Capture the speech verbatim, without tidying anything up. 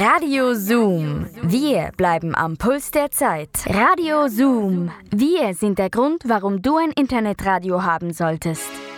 Radio Zoom. Wir bleiben am Puls der Zeit. Radio Zoom. Wir sind der Grund, warum du ein Internetradio haben solltest.